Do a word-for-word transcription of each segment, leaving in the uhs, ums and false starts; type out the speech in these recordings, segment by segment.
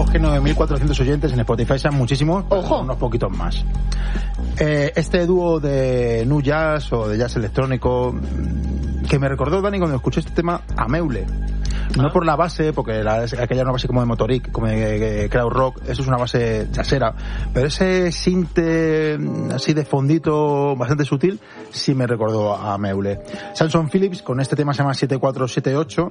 Esperemos que nueve mil cuatrocientos oyentes en Spotify sean muchísimos. Ojo. Unos poquitos más. Eh, este dúo de nu jazz o de jazz electrónico que me recordó, Dani, cuando escuché este tema, a Meule. No por la base, porque la, aquella es una base como de Motoric, como de eh, Crowd Rock, eso es una base jazzera, pero ese sinte así de fondito bastante sutil sí me recordó a Meule. Samson Phillips con este tema se llama siete cuatro siete ocho,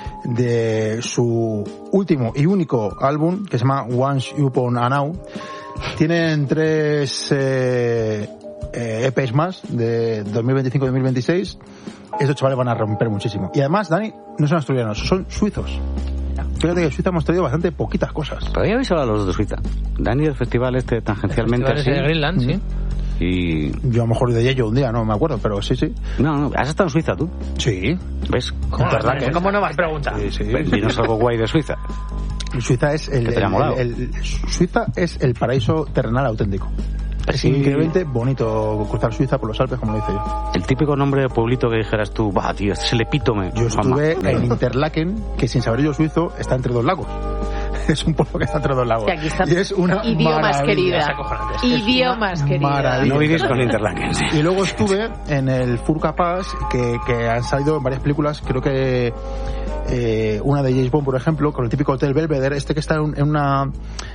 de su último y único álbum que se llama Once Upon a Now. Tienen tres eh, eh, E Pes más de dos mil veinticinco y dos mil veintiséis. Estos chavales van a romper muchísimo. Y además, Dani, no son asturianos, son suizos. Fíjate que en Suiza hemos traído bastante poquitas cosas. Pero ya habéis hablado los dos de Suiza. Dani, el festival este tangencialmente el festival así. de Greenland, sí. Y... yo a lo mejor de ello un día, no me acuerdo, pero sí, sí. No, no, ¿has estado en Suiza tú? Sí. ¿Ves? ¿Cómo, Interlaken. ¿Cómo no vas a preguntar? Sí, sí. Dinos algo guay de Suiza. Suiza es el, ¿Qué te ha el, molado? el, el- Suiza es el paraíso terrenal auténtico. Es Sí. increíblemente bonito cruzar Suiza por los Alpes, como lo hice yo. El típico nombre de pueblito que dijeras tú, bah, tío, este es el epítome. Yo estuve Mamá. en Interlaken, que sin saber yo suizo, está entre dos lagos. Es un pueblo que está entre dos lagos. Y aquí está. Y es una Idiomas, maravilla. querida. Es acojonante. Es Idiomas, querida. maravilla. No vivís con Interlaken, sí. Y luego estuve en el Furka Pass, que, que han salido en varias películas, creo que eh, una de James Bond, por ejemplo, con el típico Hotel Belvedere, este que está en, en una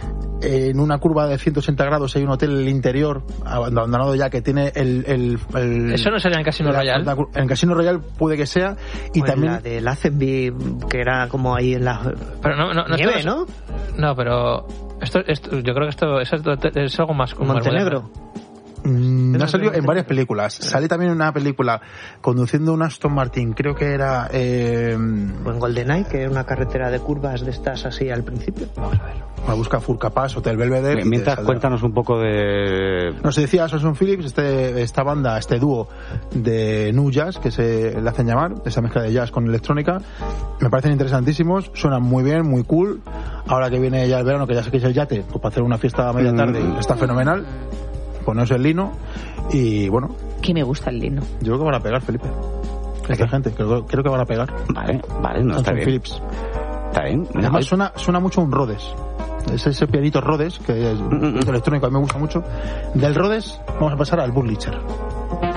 en una curva de ciento ochenta grados, hay un hotel en el interior, abandonado ya, que tiene el... el, el ¿Eso no sería en Casino la- Royale? la- en el Casino Royal puede que sea, y O en también... la de Lazenby, que era como ahí en la Pero no, no, no, nieve, esto ¿no? No, pero esto, esto, yo creo que esto es, es algo más como Montenegro. Mm, no Pero salió no- en varias películas. Sale también en una película conduciendo un Aston Martin, creo que era... Eh, O en GoldenEye, que era una carretera de curvas de estas así al principio. Vamos a ver. la busca Furka Pass, Hotel Belvedere... y te Mientras, saldrá. cuéntanos un poco de... Nos decía Samson Phillips, este, esta banda, este dúo de nu jazz, que se le hacen llamar, esa mezcla de jazz con electrónica, me parecen interesantísimos, suenan muy bien, muy cool. Ahora que viene ya el verano, que ya sé que es el yate, pues para hacer una fiesta a media tarde, Mm. está fenomenal. Poneros el lino y bueno, Que me gusta el lino. yo creo que van a pegar, Felipe. Esta gente, creo, creo que van a pegar. Vale, vale, no está Samson bien. Phillips. Está bien. Además suena, suena mucho un Rhodes. Es ese pianito Rhodes, que es mm, mm. electrónico, a mí me gusta mucho. Del Rhodes vamos a pasar al Burlicher.